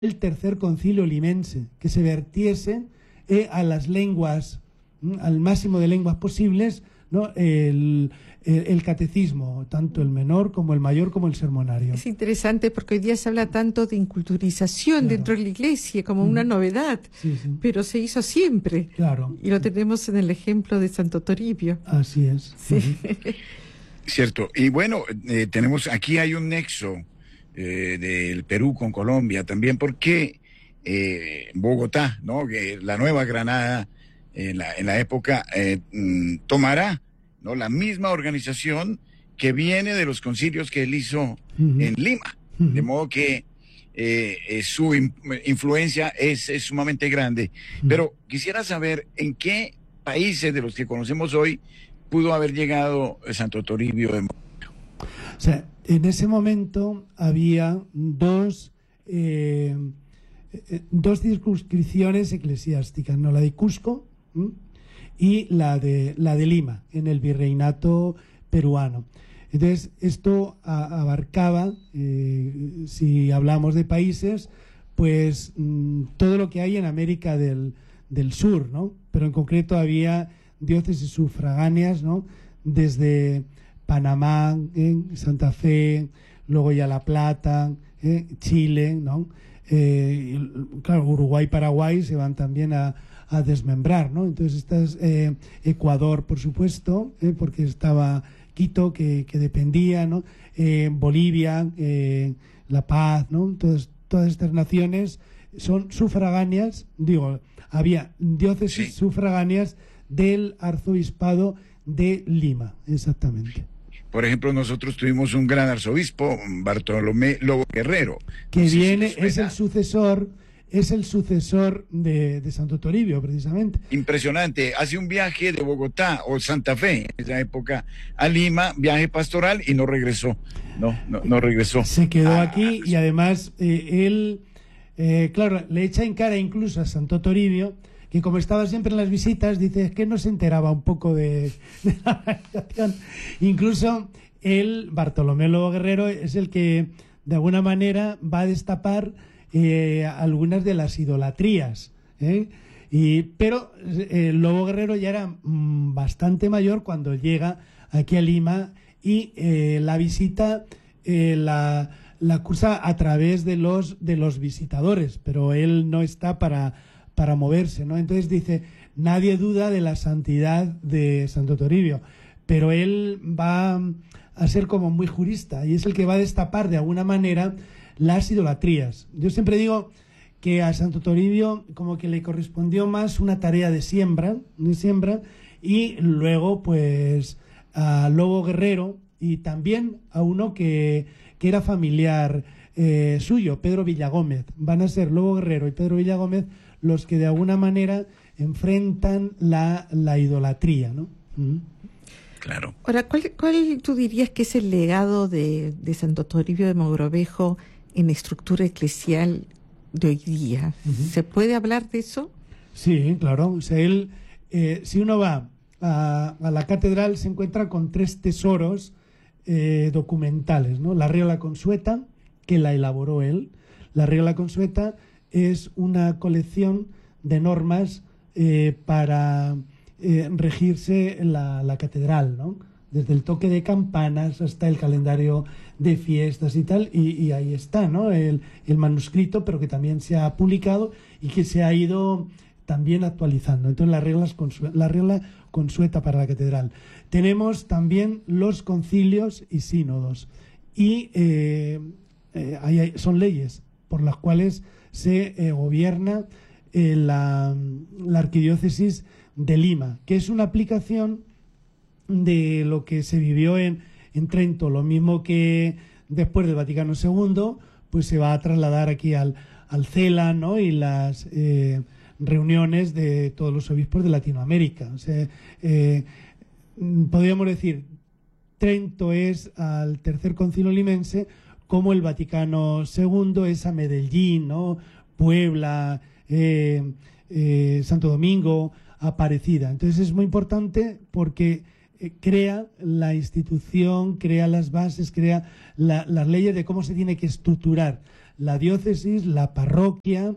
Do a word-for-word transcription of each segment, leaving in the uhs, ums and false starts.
el tercer concilio limense, que se vertiese eh, a las lenguas, al máximo de lenguas posibles, ¿no? el, el, el catecismo, tanto el menor como el mayor como el sermonario. Es interesante porque hoy día se habla tanto de inculturización, claro, dentro de la Iglesia como mm. una novedad, sí, sí. pero se hizo siempre. Claro. Y lo tenemos en el ejemplo de Santo Toribio. Así es. Sí. Uh-huh. Cierto. Y bueno, eh, tenemos aquí hay un nexo eh, del Perú con Colombia también, porque eh, Bogotá, ¿no? Que la Nueva Granada en la, en la época eh, tomará, ¿no?, la misma organización que viene de los concilios que él hizo uh-huh. en Lima, uh-huh. de modo que eh, eh, su in, influencia es, es sumamente grande. Uh-huh. Pero quisiera saber en qué países de los que conocemos hoy pudo haber llegado Santo Toribio de Mogrovejo. O sea, en ese momento había dos eh, dos circunscripciones eclesiásticas, ¿no? La de Cusco ¿Mm? y la de la de Lima, en el virreinato peruano. Entonces, esto a, abarcaba, eh, si hablamos de países, pues mmm, todo lo que hay en América del, del Sur, ¿no? Pero en concreto había diócesis sufragáneas, ¿no? Desde Panamá, ¿eh? Santa Fe, luego ya La Plata, ¿eh? Chile, ¿no? Eh, claro, Uruguay y Paraguay se van también a a desmembrar, ¿no? Entonces estás eh, Ecuador, por supuesto, eh, porque estaba Quito, que, que dependía, ¿no? Eh, Bolivia, eh, La Paz, ¿no? Todas, todas estas naciones son sufragáneas, digo, había diócesis sí. sufragáneas del arzobispado de Lima, exactamente. Por ejemplo, nosotros tuvimos un gran arzobispo, Bartolomé Lobo Guerrero. Que no viene, si es el sucesor... Es el sucesor de, de Santo Toribio, precisamente. Impresionante. Hace un viaje de Bogotá o Santa Fe, en esa época, a Lima, viaje pastoral, y no regresó. No, no, no regresó. Se quedó ah, aquí y además eh, él, eh, claro, le echa en cara incluso a Santo Toribio, que como estaba siempre en las visitas, dice, es que no se enteraba un poco de, de la organización. Incluso él, Bartolomé Lobo Guerrero, es el que de alguna manera va a destapar Eh, algunas de las idolatrías, ¿eh? y, pero eh, Lobo Guerrero ya era mm, bastante mayor cuando llega aquí a Lima y eh, la visita eh, la, la cursa a través de los, de los visitadores, pero él no está para, para moverse, ¿no? Entonces dice, nadie duda de la santidad de Santo Toribio, pero él va a ser como muy jurista y es el que va a destapar de alguna manera las idolatrías. Yo siempre digo que a Santo Toribio como que le correspondió más una tarea de siembra, de siembra y luego pues a Lobo Guerrero y también a uno que, que era familiar eh, suyo, Pedro Villagómez. Van a ser Lobo Guerrero y Pedro Villagómez los que de alguna manera enfrentan la, la idolatría, ¿no? ¿Mm? Claro. Ahora, ¿cuál, ¿cuál tú dirías que es el legado de, de Santo Toribio de Mogrovejo en la estructura eclesial de hoy día? Uh-huh. ¿Se puede hablar de eso? Sí, claro. O sea, él, eh, si uno va a, a la catedral, se encuentra con tres tesoros eh, documentales, ¿no? La Regla Consueta, que la elaboró él. La Regla Consueta es una colección de normas eh, para eh, regirse la, la catedral, ¿no? Desde el toque de campanas hasta el calendario de fiestas y tal, y, y ahí está, ¿no? El, el manuscrito, pero que también se ha publicado y que se ha ido también actualizando. Entonces, las reglas consu- la regla consueta para la catedral. Tenemos también los concilios y sínodos, y eh, eh, hay, hay, son leyes por las cuales se eh, gobierna eh, la, la arquidiócesis de Lima, que es una aplicación de lo que se vivió en, en Trento, lo mismo que después del Vaticano segundo, pues se va a trasladar aquí al, al CELA, ¿no? Y las eh, reuniones de todos los obispos de Latinoamérica. O sea, eh, podríamos decir, Trento es al tercer concilio limense, como el Vaticano segundo es a Medellín, ¿no? Puebla, eh, eh, Santo Domingo, Aparecida. Entonces es muy importante porque crea la institución, crea las bases, crea la, las leyes de cómo se tiene que estructurar la diócesis, la parroquia,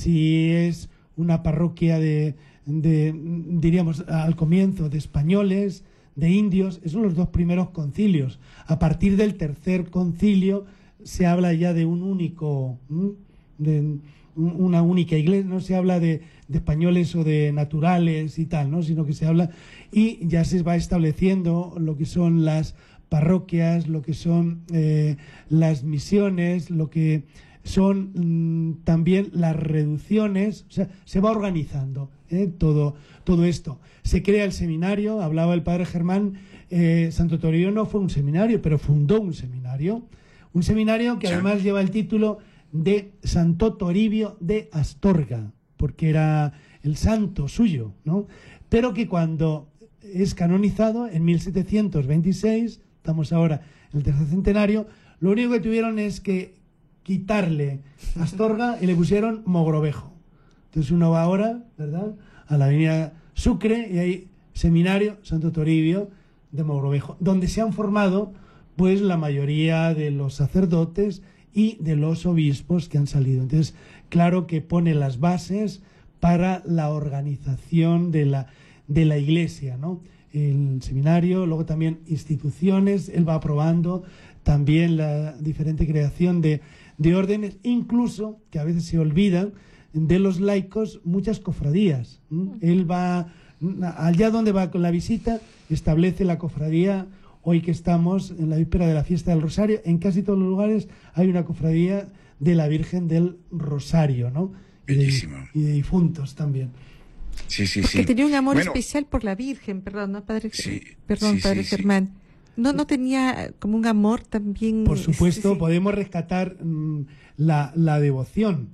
si es una parroquia de, de diríamos, al comienzo, de españoles, de indios. Esos son los dos primeros concilios. A partir del tercer concilio se habla ya de un único, de una única iglesia, no se habla de, de españoles o de naturales y tal, ¿no? Sino que se habla, y ya se va estableciendo lo que son las parroquias, lo que son eh, las misiones, lo que son mmm, también las reducciones. O sea, se va organizando ¿eh? todo, todo esto. Se crea el seminario, hablaba el padre Germán, eh, Santo Toribio no fue un seminario, pero fundó un seminario, un seminario que además lleva el título de Santo Toribio de Astorga, porque era el santo suyo, ¿no? Pero que cuando es canonizado en mil setecientos veintiséis, estamos ahora en el tercer centenario, lo único que tuvieron es que quitarle Astorga y le pusieron Mogrovejo. Entonces uno va ahora, ¿verdad?, a la avenida Sucre y hay seminario Santo Toribio de Mogrovejo, donde se han formado pues la mayoría de los sacerdotes y de los obispos que han salido. Entonces, claro que pone las bases para la organización de la, de la Iglesia, ¿no? El seminario, luego también instituciones, él va aprobando también la diferente creación de, de órdenes, incluso, que a veces se olvidan, de los laicos, muchas cofradías. ¿Mm? Él va, allá donde va con la visita, establece la cofradía. Hoy que estamos en la víspera de la fiesta del Rosario, en casi todos los lugares hay una cofradía de la Virgen del Rosario, ¿no? Bellísimo. Y de, y de difuntos también. Sí, sí, Porque sí. tenía un amor bueno, especial por la Virgen, perdón, ¿no, padre? Sí, perdón, sí, padre sí, Germán. sí. No, no tenía como un amor también. Por supuesto, sí, sí. podemos rescatar mmm, la, la devoción.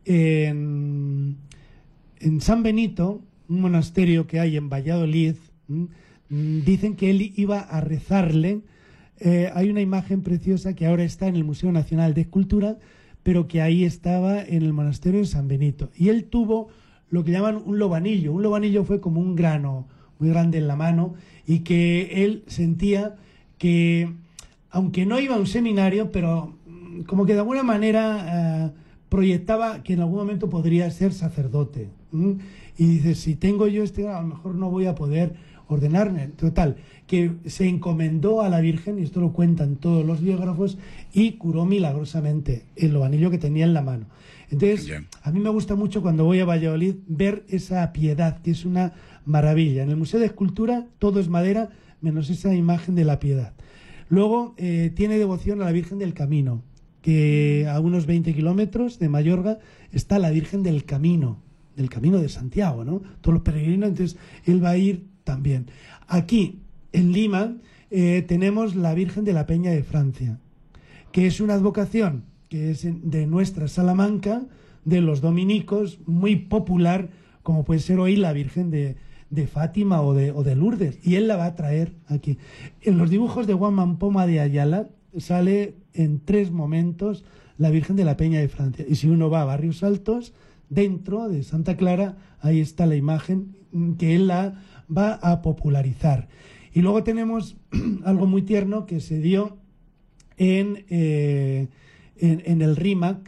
En, en San Benito, un monasterio que hay en Valladolid, mmm, dicen que él iba a rezarle. Eh, hay una imagen preciosa que ahora está en el Museo Nacional de Escultura, pero que ahí estaba en el monasterio de San Benito. Y él tuvo lo que llaman un lobanillo. Un lobanillo fue como un grano muy grande en la mano, y que él sentía que, aunque no iba a un seminario, pero como que de alguna manera eh, proyectaba que en algún momento podría ser sacerdote. ¿Mm? Y dice, si tengo yo este, a lo mejor no voy a poder ordenarme. Total, que se encomendó a la Virgen, y esto lo cuentan todos los biógrafos, y curó milagrosamente el lobanillo que tenía en la mano. Entonces, yeah. a mí me gusta mucho cuando voy a Valladolid ver esa piedad, que es una maravilla. En el Museo de Escultura todo es madera, menos esa imagen de la piedad. Luego eh, tiene devoción a la Virgen del Camino, que a unos veinte kilómetros de Mayorga está la Virgen del Camino, del Camino de Santiago, ¿no? Todos los peregrinos, entonces él va a ir también. Aquí, en Lima, eh, tenemos la Virgen de la Peña de Francia, que es una advocación que es de nuestra Salamanca, de los dominicos, muy popular, como puede ser hoy la Virgen de, de Fátima o de, o de Lourdes, y él la va a traer aquí. En los dibujos de Juan Mampoma de Ayala sale en tres momentos la Virgen de la Peña de Francia, y si uno va a Barrios Altos, dentro de Santa Clara, ahí está la imagen que él la va a popularizar. Y luego tenemos algo muy tierno que se dio en, eh, en, en el Rímac,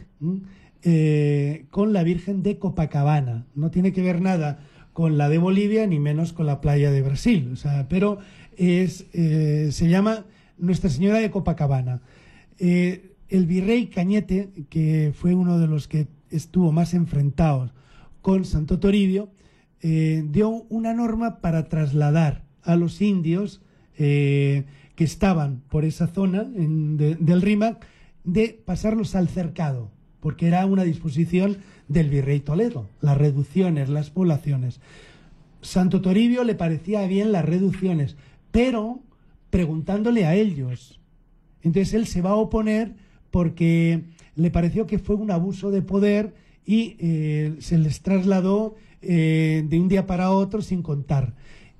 eh, con la Virgen de Copacabana. No tiene que ver nada con la de Bolivia, ni menos con la playa de Brasil, o sea, pero es, eh, se llama Nuestra Señora de Copacabana. Eh, el virrey Cañete, que fue uno de los que estuvo más enfrentados con Santo Toribio, eh, dio una norma para trasladar a los indios eh, que estaban por esa zona en, de, del Rímac, de pasarlos al cercado, porque era una disposición del virrey Toledo, las reducciones, las poblaciones. Santo Toribio le parecía bien las reducciones, pero preguntándole a ellos. Entonces él se va a oponer porque le pareció que fue un abuso de poder y eh, se les trasladó eh, de un día para otro sin contar.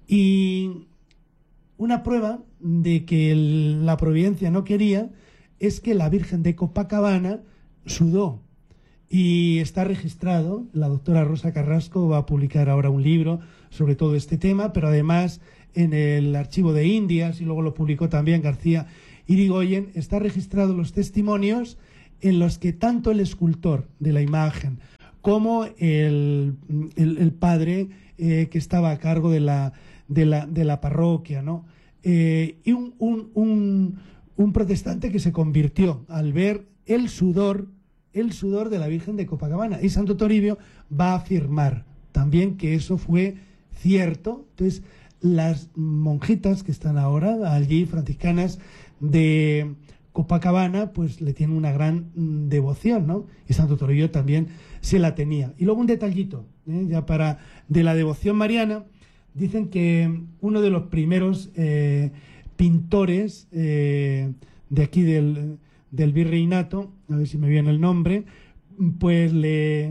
Y una prueba de que el, la providencia no quería es que la Virgen de Copacabana sudó, y está registrado. La doctora Rosa Carrasco va a publicar ahora un libro sobre todo este tema, pero además en el Archivo de Indias, y luego lo publicó también García Irigoyen, está registrado los testimonios en los que tanto el escultor de la imagen como el, el, el padre eh, que estaba a cargo de la, de la, de la parroquia, ¿no? Eh, y un, un, un, un protestante que se convirtió al ver el sudor, el sudor de la Virgen de Copacabana. Y Santo Toribio va a afirmar también que eso fue cierto. Entonces, las monjitas que están ahora allí, franciscanas de Copacabana, pues le tienen una gran mm, devoción, ¿no? Y Santo Toribio también se la tenía. Y luego un detallito, ¿eh? ya para de la devoción mariana, dicen que uno de los primeros eh, pintores eh, de aquí del, del virreinato, a ver si me viene el nombre, pues le,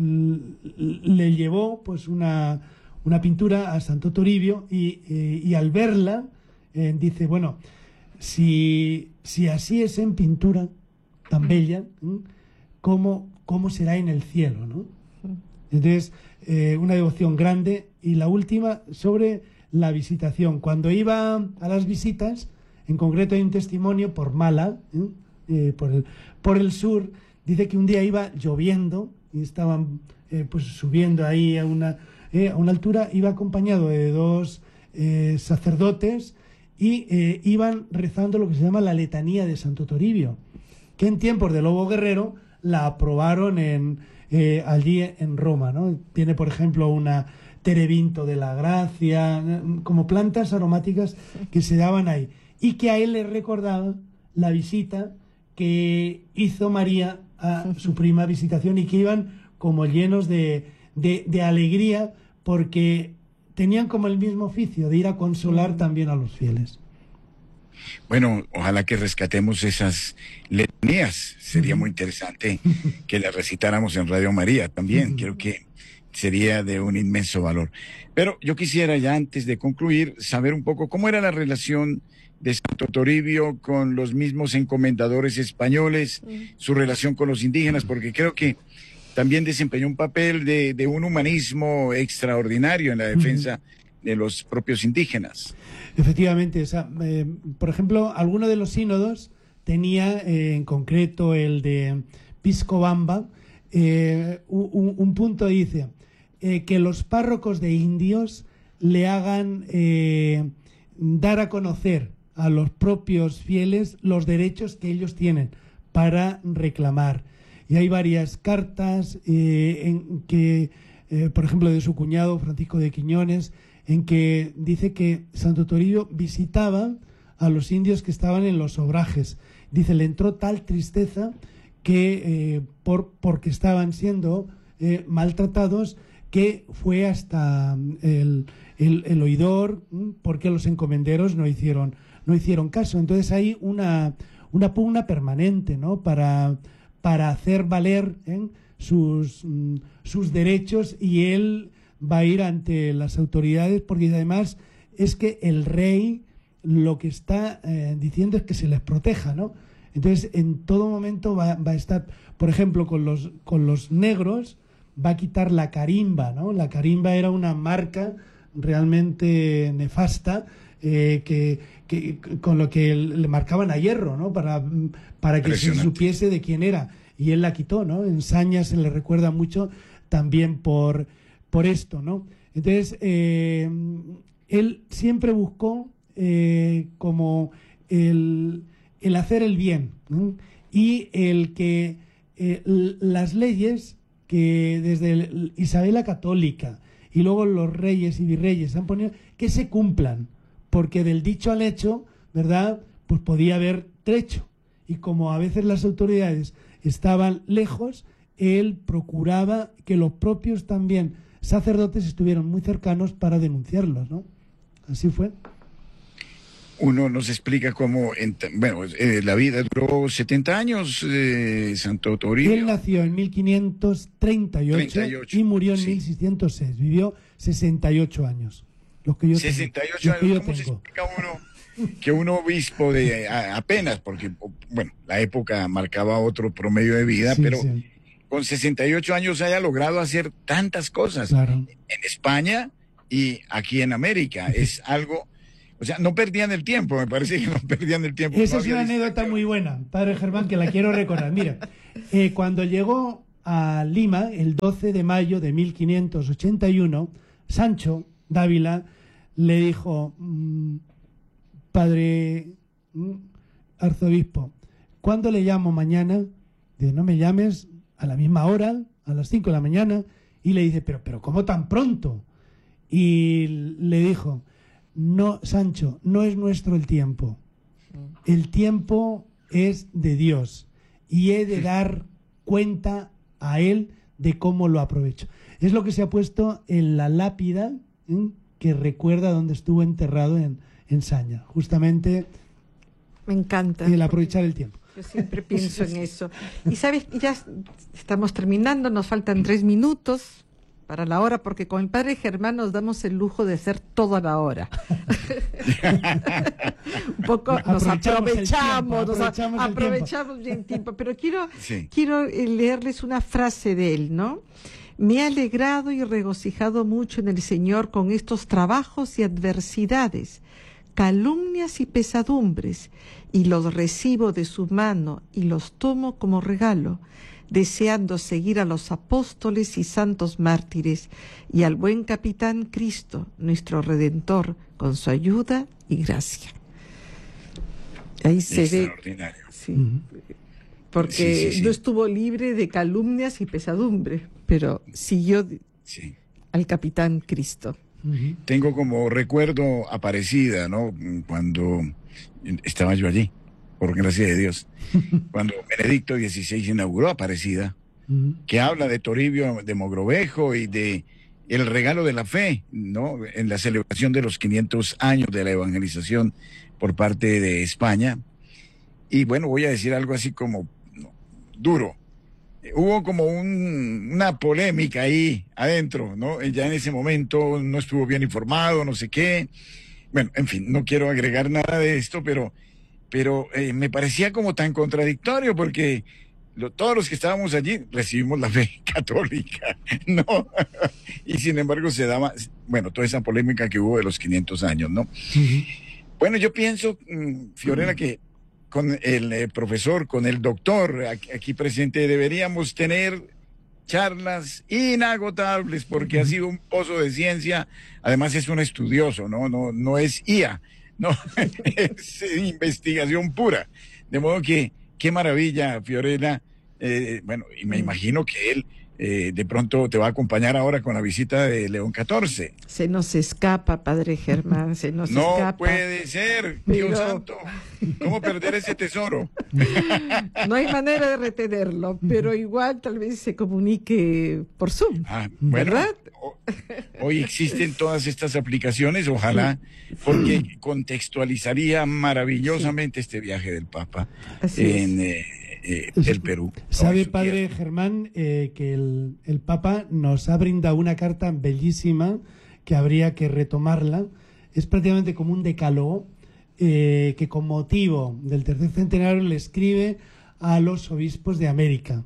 le llevó pues una, una pintura a Santo Toribio y, eh, y al verla eh, dice, bueno, si, si así es en pintura tan bella, ¿eh? ¿cómo, cómo será en el cielo, ¿no? Entonces, eh, una devoción grande. Y la última, sobre la visitación. Cuando iba a las visitas, en concreto hay un testimonio por Mala, ¿eh? Eh, por, el, por el sur, dice que un día iba lloviendo y estaban eh, pues subiendo ahí a una, eh, a una altura, iba acompañado de dos eh, sacerdotes y eh, iban rezando lo que se llama la letanía de Santo Toribio, que en tiempos de Lobo Guerrero la aprobaron en, eh, allí en Roma, ¿no? Tiene, por ejemplo, una terebinto de la gracia, como plantas aromáticas que se daban ahí, y que a él le recordaba la visita que hizo María a su prima Visitación, y que iban como llenos de, de, de alegría, porque tenían como el mismo oficio de ir a consolar también a los fieles. Bueno, ojalá que rescatemos esas letanías. Sería muy interesante que las recitáramos en Radio María también. Creo que sería de un inmenso valor. Pero yo quisiera, ya antes de concluir, saber un poco cómo era la relación de Santo Toribio con los mismos encomendadores españoles, su relación con los indígenas, porque creo que también desempeñó un papel de, de un humanismo extraordinario en la defensa de los propios indígenas. Efectivamente, o sea, eh, por ejemplo, alguno de los sínodos tenía, eh, en concreto el de Piscobamba, eh, un, un punto dice eh, que los párrocos de indios le hagan eh, dar a conocer a los propios fieles los derechos que ellos tienen para reclamar. Y hay varias cartas eh, en que, eh, por ejemplo, de su cuñado Francisco de Quiñones, en que dice que Santo Toribio visitaba a los indios que estaban en los obrajes. Dice, le entró tal tristeza que eh, por porque estaban siendo eh, maltratados, que fue hasta el, el, el oidor, porque los encomenderos no hicieron no hicieron caso. Entonces hay una, una pugna permanente, ¿no? para, para hacer valer ¿eh? sus, sus derechos, y él va a ir ante las autoridades, porque además es que el rey lo que está eh, diciendo es que se les proteja, ¿no? Entonces en todo momento va, va a estar, por ejemplo, con los, con los negros va a quitar la carimba, ¿no? La carimba era una marca realmente nefasta, eh, que, que con lo que le marcaban a hierro, ¿no? Para, para que se supiese de quién era, y él la quitó, ¿no? En Saña se le recuerda mucho también por, por esto, ¿no? Entonces eh, él siempre buscó eh, como el, el hacer el bien, ¿no? Y el que eh, las leyes que desde el, Isabel la Católica y luego los reyes y virreyes han ponido, que se cumplan, porque del dicho al hecho, ¿verdad?, pues podía haber trecho, y como a veces las autoridades estaban lejos, él procuraba que los propios también sacerdotes estuvieran muy cercanos para denunciarlos, ¿no? Así fue. Uno nos explica cómo, bueno, eh, la vida duró setenta años, eh, Santo Toribio. Él nació en mil quinientos treinta y ocho, treinta y ocho y murió en sí. mil seiscientos seis, vivió sesenta y ocho años. Los que yo sesenta y ocho tengo, años, ¿cómo se explica uno que un obispo de a, apenas, porque, bueno, la época marcaba otro promedio de vida, sí, pero sí, con sesenta y ocho años haya logrado hacer tantas cosas, claro, en España y aquí en América? Es algo... O sea, no perdían el tiempo, me parece que no perdían el tiempo. Esa no es una anécdota muy buena, padre Germán, que la quiero recordar. Mira, eh, cuando llegó a Lima, el doce de mayo de mil quinientos ochenta y uno, Sancho Dávila le dijo, mmm, padre mmm, arzobispo, ¿cuándo le llamo mañana? Dice, no me llames a la misma hora, a las cinco de la mañana. Y le dice, pero, pero ¿cómo tan pronto? Y le dijo, no, Sancho, no es nuestro el tiempo. El tiempo es de Dios y he de dar cuenta a Él de cómo lo aprovecho. Es lo que se ha puesto en la lápida, ¿eh?, que recuerda donde estuvo enterrado en, en Saña. Justamente me encanta el aprovechar el tiempo. Yo siempre pienso en eso. Y sabes, ya estamos terminando, nos faltan tres minutos para la hora, porque con el padre Germán nos damos el lujo de hacer todo a la hora. Un poco nos aprovechamos, nos aprovechamos, aprovechamos bien tiempo. Pero quiero, sí. quiero leerles una frase de él, ¿no? Me he alegrado y regocijado mucho en el Señor con estos trabajos y adversidades, calumnias y pesadumbres, y los recibo de su mano y los tomo como regalo, deseando seguir a los apóstoles y santos mártires y al buen capitán Cristo, nuestro Redentor, con su ayuda y gracia. Ahí se ve, sí, uh-huh. porque sí, sí, sí. no estuvo libre de calumnias y pesadumbres, pero siguió sí. al capitán Cristo. Uh-huh. Tengo como recuerdo Aparecida, ¿no? Cuando estaba yo allí, por gracia de Dios, cuando Benedicto dieciséis inauguró Aparecida, uh-huh. que habla de Toribio de Mogrovejo y de el regalo de la fe, ¿no? En la celebración de los quinientos años de la evangelización por parte de España. Y bueno, voy a decir algo así como no, duro. Hubo como un, una polémica ahí adentro, ¿no? Ya en ese momento no estuvo bien informado, no sé qué. Bueno, en fin, no quiero agregar nada de esto, pero, pero eh, me parecía como tan contradictorio porque lo, todos los que estábamos allí recibimos la fe católica, ¿no? Y sin embargo se daba, bueno, toda esa polémica que hubo de los quinientos años, ¿no? Uh-huh. Bueno, yo pienso, Fiorella, uh-huh. que con el eh, profesor, con el doctor aquí, aquí presente, deberíamos tener charlas inagotables porque uh-huh. ha sido un pozo de ciencia. Además es un estudioso, no no no es I A, no es investigación pura. De modo que qué maravilla, Fiorella. Eh, bueno, y me uh-huh. imagino que él eh, de pronto te va a acompañar ahora con la visita de León catorce. Se nos escapa, padre Germán, se nos no escapa. No puede ser, Pero... Dios santo. ¿Cómo perder ese tesoro? No hay manera de retenerlo, pero igual tal vez se comunique por Zoom, ah, bueno, ¿verdad? Hoy existen todas estas aplicaciones, ojalá, porque contextualizaría maravillosamente sí. este viaje del Papa Así en eh, eh, el Perú. Sabe, padre Germán, eh, que el, el Papa nos ha brindado una carta bellísima que habría que retomarla. Es prácticamente como un decálogo eh, que con motivo del tercer centenario le escribe a los obispos de América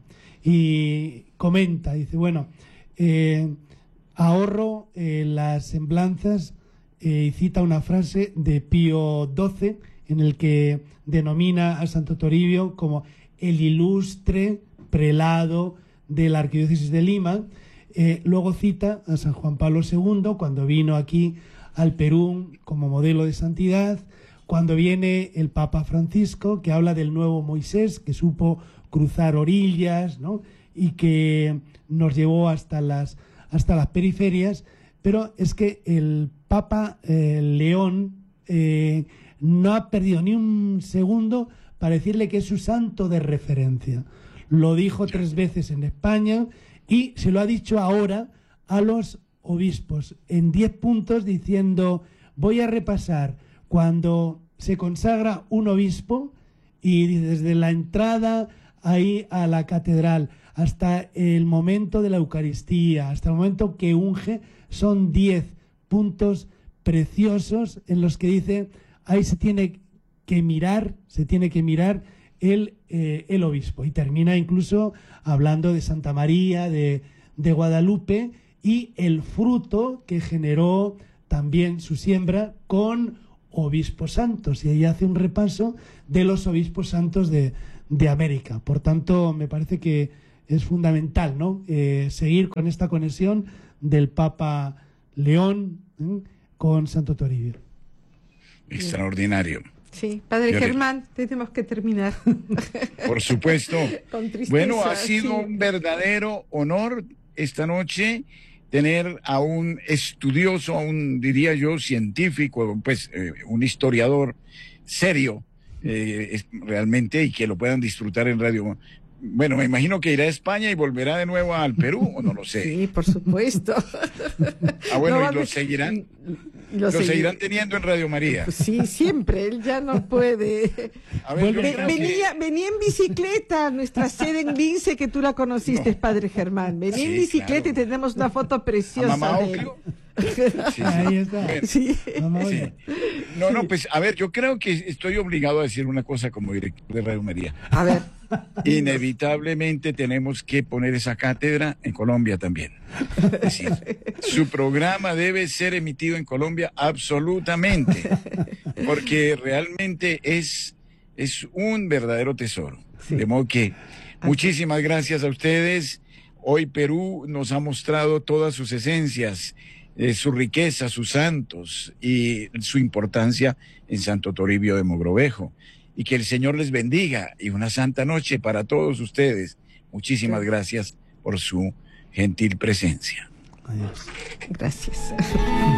y comenta, dice, bueno, eh, ahorro eh, las semblanzas eh, y cita una frase de Pío doce en el que denomina a Santo Toribio como el ilustre prelado de la Arquidiócesis de Lima. Eh, luego cita a San Juan Pablo segundo cuando vino aquí al Perú como modelo de santidad, cuando viene el Papa Francisco, que habla del nuevo Moisés, que supo cruzar orillas, ¿no? Y que nos llevó hasta las, hasta las periferias. Pero es que el Papa eh, León eh, no ha perdido ni un segundo para decirle que es su santo de referencia. Lo dijo tres veces en España y se lo ha dicho ahora a los obispos en diez puntos, diciendo, voy a repasar cuando se consagra un obispo y desde la entrada ahí a la catedral hasta el momento de la Eucaristía, hasta el momento que unge, son diez puntos preciosos en los que dice, ahí se tiene que mirar, se tiene que mirar el, eh, el obispo. Y termina incluso hablando de Santa María, de, de Guadalupe y el fruto que generó también su siembra con obispos santos, y ahí hace un repaso de los obispos santos de, de América. Por tanto, me parece que es fundamental, ¿no? Eh, seguir con esta conexión del Papa León ¿eh? con Santo Toribio. Extraordinario. Sí, Padre Yo Germán, le... tenemos que terminar. Por supuesto. Con tristeza, bueno, ha sido sí. un verdadero honor esta noche tener a un estudioso, a un, diría yo, científico, pues eh, un historiador serio, eh, es, realmente, y que lo puedan disfrutar en radio. Bueno, me imagino que irá a España y volverá de nuevo al Perú, o no lo sé. Sí, por supuesto. Ah, bueno, no, ¿y lo seguirán? Lo, ¿Lo seguirán teniendo en Radio María? Pues sí, siempre, él ya no puede. A ver, Ve, venía, que... venía en bicicleta a nuestra sede en Lince, que tú la conociste, no. Padre Germán. Venía sí, en bicicleta claro. y tenemos una foto preciosa mamá de él. Sí, sí. Ahí está. Bueno, sí. Sí. No, no, pues a ver, yo creo que estoy obligado a decir una cosa como director de Radio María. A ver. Inevitablemente tenemos que poner esa cátedra en Colombia también. Es decir, su programa debe ser emitido en Colombia absolutamente, porque realmente es, es un verdadero tesoro. Sí. De modo que muchísimas gracias a ustedes. Hoy Perú nos ha mostrado todas sus esencias, eh, su riqueza, sus santos y su importancia en Santo Toribio de Mogrovejo. Y que el Señor les bendiga y una santa noche para todos ustedes. Muchísimas gracias por su gentil presencia. Adiós. Gracias.